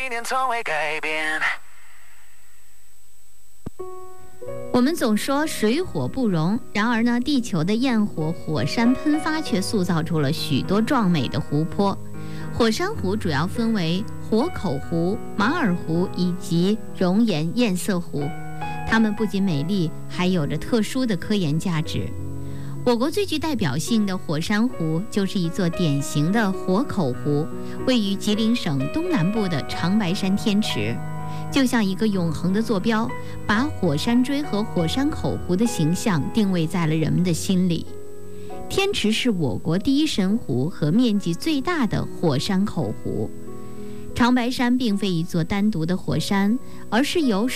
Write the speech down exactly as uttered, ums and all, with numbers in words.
念从未改变。 我们总说水火不容，然而呢，地球的焰火火山喷发却塑造出了许多壮美的湖泊。火山湖主要分为火口湖、马尔湖以及熔岩堰塞湖，它们不仅美丽，还有着特殊的科研价值。我国最具代表性的火山湖就是一座典型的火口湖，位于吉林省东南部的长白山天池。就像一个永恒的坐标，把火山锥和火山口湖的形象定位在了人们的心里。天池是我国第一深湖和面积最大的火山口湖。长白山并非一座单独的火山，而是由